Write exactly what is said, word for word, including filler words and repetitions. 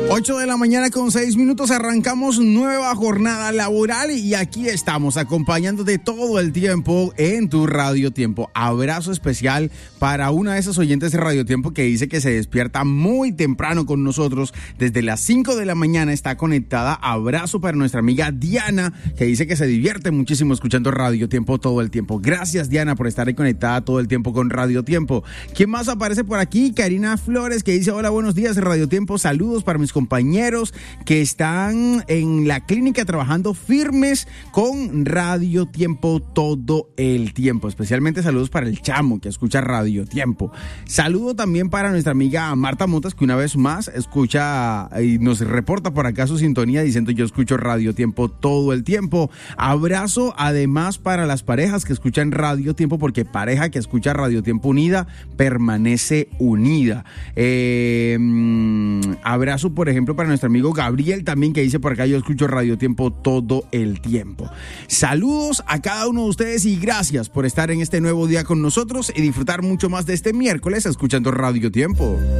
ocho de la mañana con seis minutos, arrancamos nueva jornada laboral y aquí estamos acompañándote todo el tiempo en tu Radio Tiempo. Abrazo especial para una de esas oyentes de Radio Tiempo que dice que se despierta muy temprano con nosotros, desde las cinco de la mañana está conectada. Abrazo para nuestra amiga Diana, que dice que se divierte muchísimo escuchando Radio Tiempo todo el tiempo. Gracias, Diana, por estar ahí conectada todo el tiempo con Radio Tiempo. ¿Quién más aparece por aquí? Karina Flores, que dice: hola, buenos días, Radio Tiempo. Saludos para mis compañeros que están en la clínica trabajando firmes con Radio Tiempo todo el tiempo. Especialmente saludos para el Chamo, que escucha Radio Tiempo. Saludo también para nuestra amiga Marta Motas, que una vez más escucha y nos reporta por acá su sintonía diciendo: yo escucho Radio Tiempo todo el tiempo. Abrazo además para las parejas que escuchan Radio Tiempo, porque pareja que escucha Radio Tiempo unida permanece unida. Eh, abrazo, por ejemplo, para nuestro amigo Gabriel también, que dice por acá: yo escucho Radio Tiempo todo el tiempo. Saludos a cada uno de ustedes y gracias por estar en este nuevo día con nosotros y disfrutar mucho más de este miércoles escuchando Radio Tiempo.